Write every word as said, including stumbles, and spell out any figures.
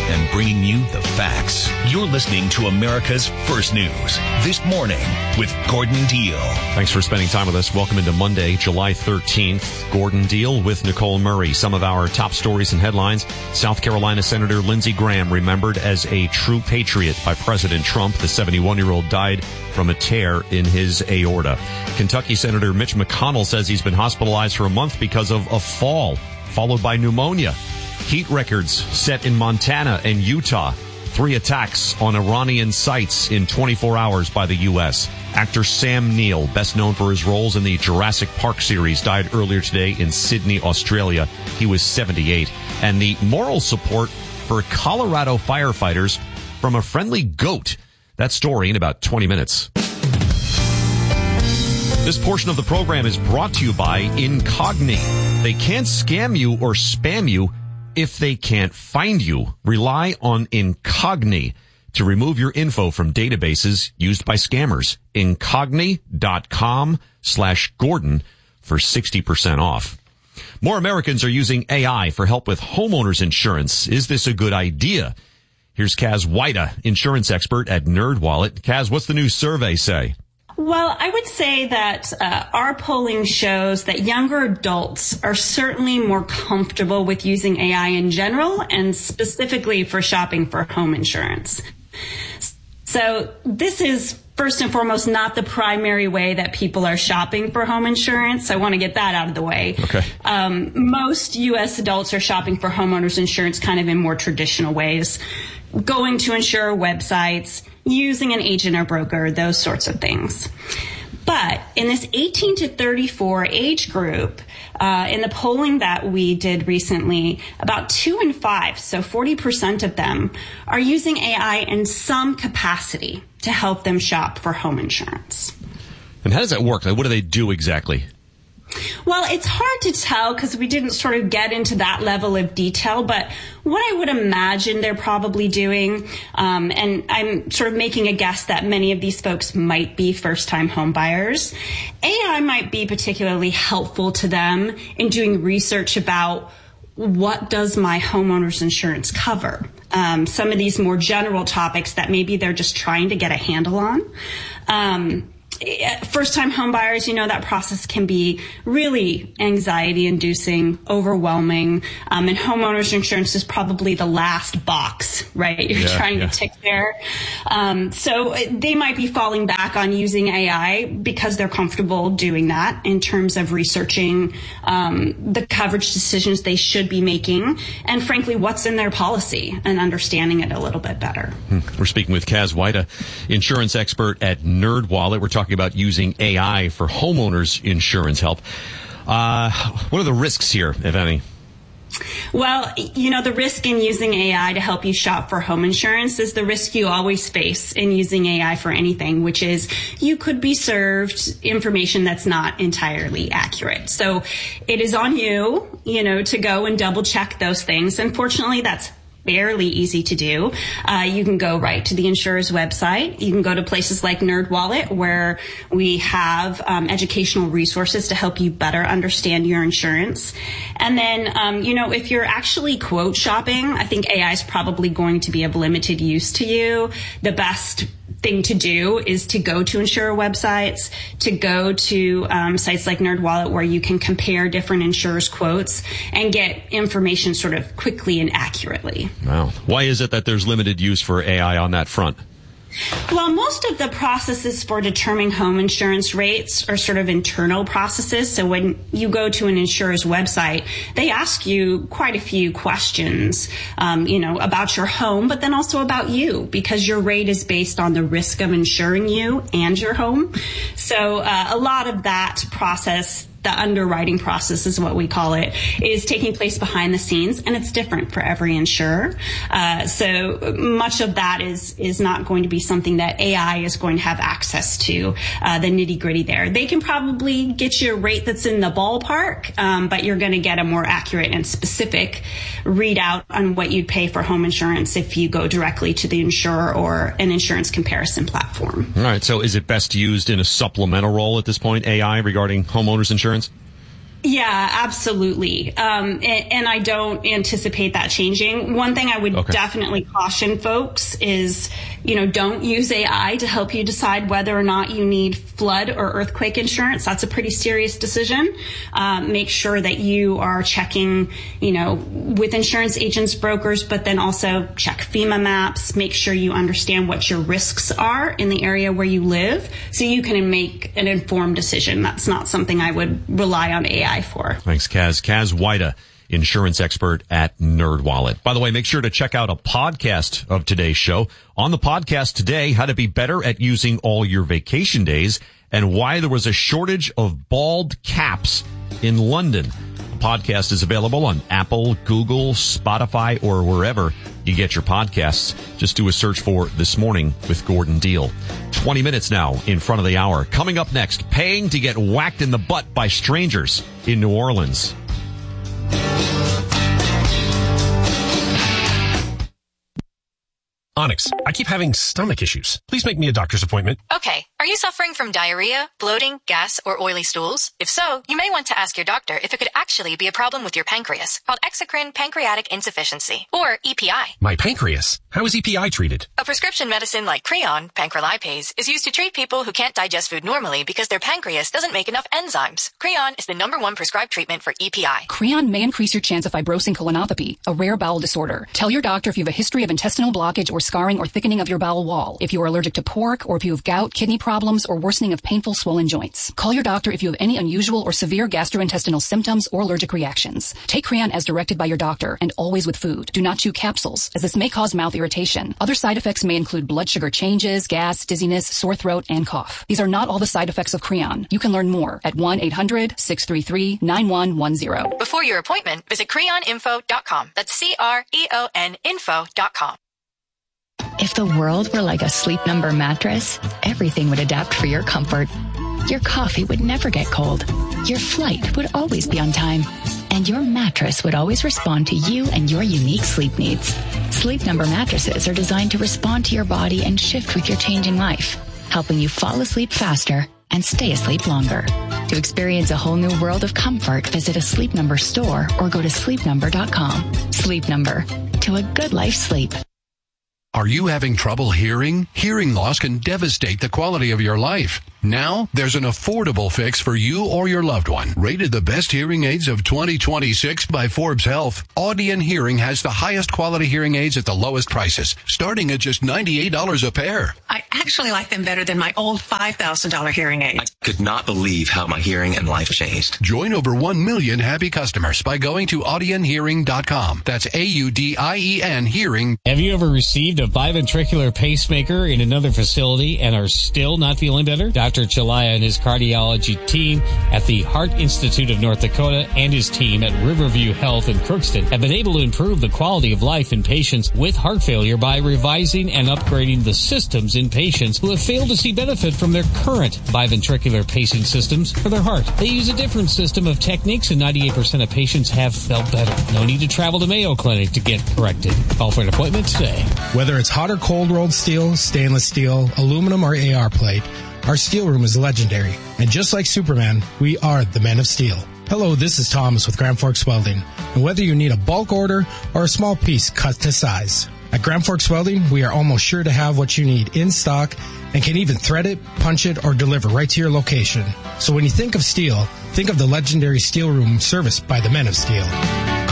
and bringing you the facts. You're listening to America's First News This Morning with Gordon Deal. Thanks for spending time with us. Welcome into Monday, July thirteenth. Gordon Deal with Nicole Murray. Some of our top stories and headlines. South Carolina Senator Lindsey Graham remembered as a true patriot by President Trump. The seventy-one-year-old died from a tear in his aorta. Kentucky Senator Mitch McConnell says he's been hospitalized for a month because of a fall, followed by pneumonia. Heat records set in Montana and Utah. Three attacks on Iranian sites in twenty-four hours by the U S. Actor Sam Neill, best known for his roles in the Jurassic Park series, died earlier today in Sydney, Australia. He was seventy-eight. And the moral support for Colorado firefighters from a friendly goat. That story in about twenty minutes. This portion of the program is brought to you by Incogni. They can't scam you or spam you if they can't find you. Rely on Incogni to remove your info from databases used by scammers. Incogni.com slash Gordon for sixty percent off. More Americans are using A I for help with homeowners insurance. Is this a good idea? Here's Kaz Wida, insurance expert at NerdWallet. Kaz, what's the new survey say? Well, I would say that uh, our polling shows that younger adults are certainly more comfortable with using A I in general and specifically for shopping for home insurance. So this is first and foremost not the primary way that people are shopping for home insurance. I want to get that out of the way. Okay. Um, most U S adults are shopping for homeowners insurance kind of in more traditional ways, going to insurer websites, using an agent or broker, those sorts of things. But in this eighteen to thirty-four age group, uh, in the polling that we did recently, about two in five, so forty percent of them, are using A I in some capacity to help them shop for home insurance. And how does that work? Like, what do they do exactly? Well, it's hard to tell because we didn't sort of get into that level of detail, but what I would imagine they're probably doing, um, and I'm sort of making a guess that many of these folks might be first-time home buyers, A I might be particularly helpful to them in doing research about what does my homeowner's insurance cover? Um, some of these more general topics that maybe they're just trying to get a handle on. Um, First-time home buyers, you know, that process can be really anxiety-inducing, overwhelming, um, and homeowners insurance is probably the last box, right? You're yeah, trying yeah. to tick there. Um, so they might be falling back on using A I because they're comfortable doing that in terms of researching um, the coverage decisions they should be making, and frankly, what's in their policy and understanding it a little bit better. We're speaking with Kaz Wida, insurance expert at NerdWallet. We're talking about using A I for homeowners insurance help. Uh, what are the risks here, if any? Well, you know, the risk in using A I to help you shop for home insurance is the risk you always face in using A I for anything, which is you could be served information that's not entirely accurate. So it is on you, you know, to go and double check those things. Unfortunately, that's fairly easy to do. Uh, you can go right to the insurer's website. You can go to places like NerdWallet, where we have um, educational resources to help you better understand your insurance. And then, um, you know, if you're actually quote shopping, I think A I is probably going to be of limited use to you. The best thing to do is to go to insurer websites, to go to um, sites like NerdWallet where you can compare different insurers' quotes and get information sort of quickly and accurately. Wow. Why is it that there's limited use for A I on that front? Well, most of the processes for determining home insurance rates are sort of internal processes. So when you go to an insurer's website, they ask you quite a few questions, um, you know, about your home, but then also about you, because your rate is based on the risk of insuring you and your home. So uh, a lot of that process, the underwriting process is what we call it, is taking place behind the scenes, and it's different for every insurer. Uh, so much of that is is not going to be something that A I is going to have access to, uh, the nitty gritty there. They can probably get you a rate that's in the ballpark, um, but you're going to get a more accurate and specific readout on what you'd pay for home insurance if you go directly to the insurer or an insurance comparison platform. All right. So is it best used in a supplemental role at this point, A I, regarding homeowners insurance? Yeah, absolutely. Um, and, and I don't anticipate that changing. One thing I would okay. definitely caution folks is, you know, don't use A I to help you decide whether or not you need flood or earthquake insurance. That's a pretty serious decision. Um, make sure that you are checking, you know, with insurance agents, brokers, but then also check FEMA maps. Make sure you understand what your risks are in the area where you live so you can make an informed decision. That's not something I would rely on A I for. Thanks, Kaz. Kaz Wida, insurance expert at NerdWallet. By the way, make sure to check out a podcast of today's show. On the podcast today, how to be better at using all your vacation days and why there was a shortage of bald caps in London. The podcast is available on Apple, Google, Spotify, or wherever you get your podcasts. Just do a search for This Morning with Gordon Deal. twenty minutes now in front of the hour. Coming up next, paying to get whacked in the butt by strangers in New Orleans. Onyx, I keep having stomach issues. Please make me a doctor's appointment. Okay. Are you suffering from diarrhea, bloating, gas, or oily stools? If so, you may want to ask your doctor if it could actually be a problem with your pancreas, called exocrine pancreatic insufficiency, or E P I. My pancreas? How is E P I treated? A prescription medicine like Creon, pancrelipase, is used to treat people who can't digest food normally because their pancreas doesn't make enough enzymes. Creon is the number one prescribed treatment for E P I. Creon may increase your chance of fibrosing colonopathy, a rare bowel disorder. Tell your doctor if you have a history of intestinal blockage or scarring or thickening of your bowel wall, if you are allergic to pork, or if you have gout, kidney problems, or worsening of painful swollen joints. Call your doctor if you have any unusual or severe gastrointestinal symptoms or allergic reactions. Take Creon as directed by your doctor and always with food. Do not chew capsules, as this may cause mouth irritation. Other side effects may include blood sugar changes, gas, dizziness, sore throat, and cough. These are not all the side effects of Creon. You can learn more at one eight hundred six three three nine one one zero. Before your appointment, visit creon info dot com. That's C R E O N info dot com. If the world were like a Sleep Number mattress, everything would adapt for your comfort. Your coffee would never get cold. Your flight would always be on time. And your mattress would always respond to you and your unique sleep needs. Sleep Number mattresses are designed to respond to your body and shift with your changing life, helping you fall asleep faster and stay asleep longer. To experience a whole new world of comfort, visit a Sleep Number store or go to sleep number dot com. Sleep Number. To a good life's sleep. Are you having trouble hearing? Hearing loss can devastate the quality of your life. Now, there's an affordable fix for you or your loved one. Rated the best hearing aids of twenty twenty-six by Forbes Health, Audion Hearing has the highest quality hearing aids at the lowest prices, starting at just ninety-eight dollars a pair. I actually like them better than my old five thousand dollars hearing aids. I could not believe how my hearing and life changed. Join over one million happy customers by going to audion hearing dot com. That's A U D I E N Hearing. Have you ever received a biventricular pacemaker in another facility and are still not feeling better? Doctor Chalaya and his cardiology team at the Heart Institute of North Dakota and his team at Riverview Health in Crookston have been able to improve the quality of life in patients with heart failure by revising and upgrading the systems in patients who have failed to see benefit from their current biventricular pacing systems for their heart. They use a different system of techniques and ninety-eight percent of patients have felt better. No need to travel to Mayo Clinic to get corrected. Call for an appointment today. Whether it's hot or cold rolled steel, stainless steel, aluminum, or A R plate, our steel room is legendary. And just like Superman, we are the Men of Steel. Hello, this is Thomas with Grand Forks Welding. And whether you need a bulk order or a small piece cut to size, at Grand Forks Welding, we are almost sure to have what you need in stock and can even thread it, punch it, or deliver right to your location. So when you think of steel, think of the legendary steel room serviced by the Men of Steel.